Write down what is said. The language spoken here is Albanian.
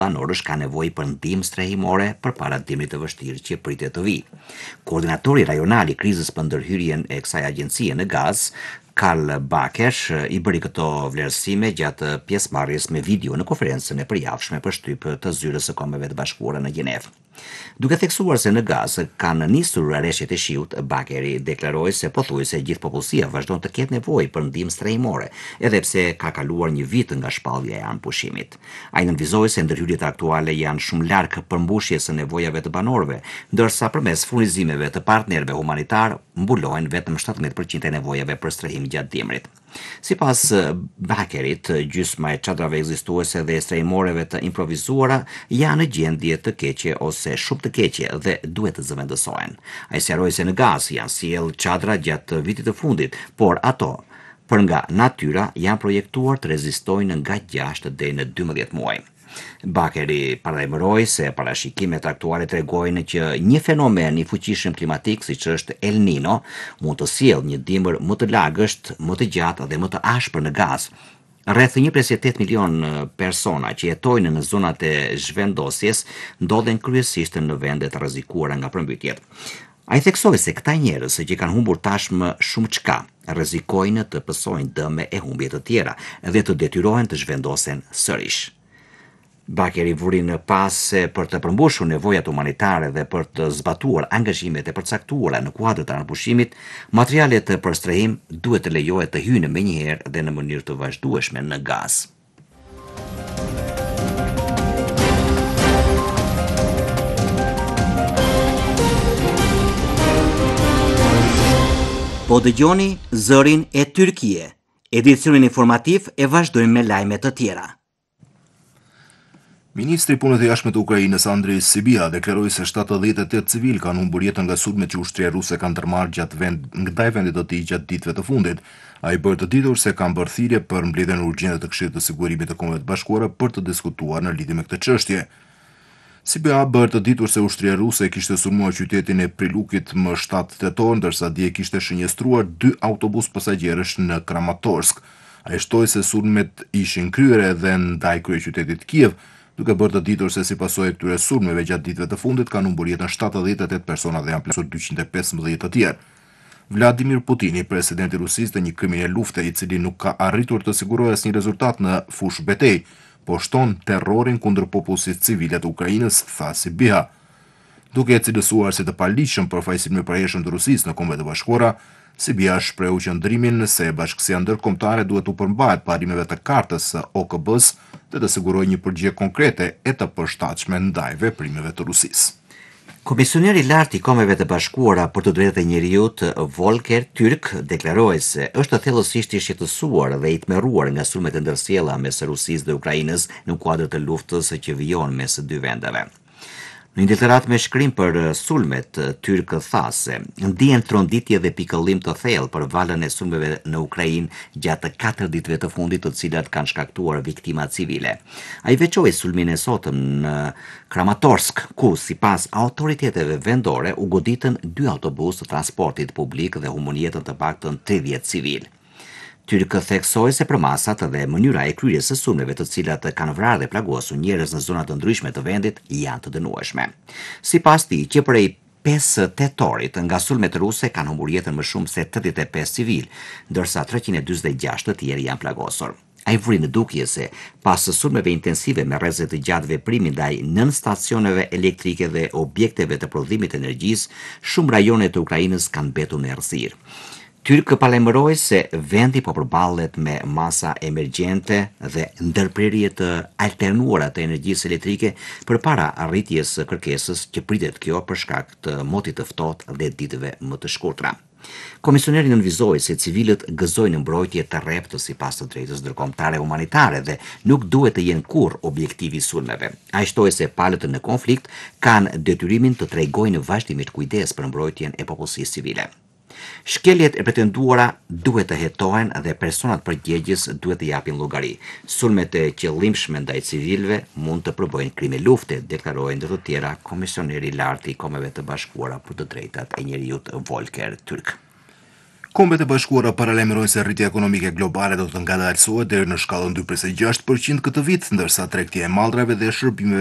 banorësh ka nevojë për ndihmë strehimore përpara dimrit të vështirë që pritet të vijë. Koordinatori rajonal i krizës për ndërhyrjen e kësaj agjencie në Gaz, Karl Bakesh, i bëri këto vlerësime gjatë pjesëmarrjes me video në konferencën e përjavshme për shtyp të zyrës së Kombeve të Bashkuara në Gjenevë. Duke theksuar se në Gaz kanë nisur rreshtet e shiut, Bakeri deklaroi se pothuajse gjithë popullsia vazhdon të ketë nevojë për ndihmë strehimore, edhe pse ka kaluar një vit nga shpallja e anëpushimit. Ai nënvizoi se ndërhyrjet aktuale janë shumë larg përmbushjes së nevojave të banorëve, ndërsa përmes furnizimeve të partnerëve humanitar mbulojnë vetëm 17% e nevojave për strehim gjatë dimrit. Sipas Bakerit, gjysma e çadrave ekzistuese dhe strehimoreve të improvizuara janë në gjendje të keqe ose shumë të keqe dhe duhet të zëvendësohen. Ai sqaroi se në Gaz janë sjell çadra gjatë vitit të fundit, por ato për nga natyra janë projektuar të rezistojnë nga 6 deri në 12 muaj. Bakeri paralajmëroi se parashikimet aktuale tregojnë që një fenomen i fuqishëm klimatik siç është El Nino mund të sjellë një dimër më të lagësht, më të gjatë dhe më të ashpër në Gaz. Rreth 1.8 milion persona që jetojnë në zonat e zhvendosjes ndodhen kryesisht në vende të rrezikuara nga përmbytjet. Ai theksoi se këta njerëz që kanë humbur tashmë shumë çka, rrezikojnë të pësojnë dëme e humbje të tjera dhe të detyrohen të zhvendosen sërish. Bakeri vuri në pas se për të përmbushur nevojat humanitare dhe për të zbatuar angazhimet e përcaktuara në kuadër të anëpushimit, materialet për strehim duhet të lejohet të hyjnë menjëherë dhe në mënyrë të vazhdueshme në Gaz. Po dëgjoni zërin e Tyrkie. Edicionin informativ e vazhdojmë me lajme të tjera. Ministri i Punëve të Jashtme të Ukrainës Andrei Sybiha deklaroi se 78 civil kanë humbur jetën nga sulmet që ushtria ruse kanë ndërmarrë gjatë vendit të tij gjatë ditëve të fundit. Ai bërë të ditur se kanë bërë thirrje për mbledhjen urgjente të Këshillit të Sigurimit të Kombeve të Bashkuara për të diskutuar në lidhje me këtë çështje. Sybiha bërë të ditur se ushtria ruse kishte sulmuar qytetin e Prilukit më 7 tetor, ndërsa dje kishte shënjestruar 2 autobus pasagerësh në Kramatorsk. Ai shtoi se sulmet ishin kryer edhe ndaj kryeqytetit Kiev, duke bërë të ditur se si pasojë këtyre sulmeve gjatë ditëve të fundit kanë humbur jetën 78 persona dhe janë plasur 215 të tjerë. Vladimir Putini, presidenti i Rusisë dhe një kriminal lufte i cili nuk ka arritur të sigurojë asnjë rezultat në fushë betejë, po shton terrorin kundër popullsisë civile të Ukrainës, tha Sybiha. Duke e cilësuar si të paligjshëm përfaqësimin e përhershëm të Rusisë në Kombet e Bashkuara, Sybiha shprehu qëndrimin se bashkësia ndërkombëtare duhet u përmbajë parimeve të kartës së OKB-s dhe të sigurojë një përgjigje konkrete e të përshtatshme ndaj veprimeve të Rusisë. Komisioneri i lartë i Kombeve të Bashkuara për të drejtat e njerëzit, Volker Türk, deklaroi se është thellësisht i shqetësuar dhe i tmerruar nga sulmet e ndërsjella mes Rusisë dhe Ukrainës në kuadër të luftës që vijon mes së dy vendeve. Në një deklaratë me shkrim për sulmet, Türk tha se ndihen tronditje dhe pikëllim të thellë për valën e sulmeve në Ukrainë gjatë 4 ditëve të fundit, të cilat kanë shkaktuar viktima civile. Ai veçoi sulmin e sotëm në Kramatorsk, ku sipas autoriteteve vendore u goditën 2 autobus të transportit publik dhe humbën jetën të paktën 30 civil. Türk theksoi se përmasat dhe mënyra e kryerjes së sulmeve të cilat kanë vrarë dhe plagosur njerëz në zona të ndryshme të vendit janë të dënueshme. Sipas tij, që prej 5 tetorit nga sulmet ruse kanë humbur jetën më shumë se 85 civil, ndërsa 346 të tjerë janë plagosur. Ai vuri në dukje se pas sulmeve intensive me rrezë të gjatë veprimi ndaj 9 stacioneve elektrike dhe objekteve të prodhimit të energjisë, shumë rajone të Ukrainës kanë mbetur në errësirë. Türk palajmëroi se vendi po përballet me masa emergjente dhe ndërprerje të alternuara të energjisë elektrike përpara arritjes së kërkesës që pritet kjo për shkak të motit të ftohtë dhe ditëve më të shkurtra. Komisioneri nënvizoi se civilët gëzojnë mbrojtje të rreptë sipas të drejtës ndërkombëtare humanitare dhe nuk duhet të jenë kurrë objektivi i sulmeve. Ai shtoi se palët në konflikt kanë detyrimin të tregojnë vazhdimisht kujdes për mbrojtjen e popullsisë civile. Shkeljet e pretenduara duhet të hetohen dhe personat përgjegjës duhet të japin llogari. Sulmet e qëllimshme ndaj civilëve mund të provojnë krime lufte, deklaroi ndër të tjera komisioneri i lartë i Kombeve të Bashkuara për të drejtat e njerëzit Volker Türk. Kombet e Bashkuara paralajmërojnë se rritja ekonomike globale do të ngadalësohet deri në shkallën 2,6% këtë vit, ndërsa tregtia e mallrave dhe shërbimeve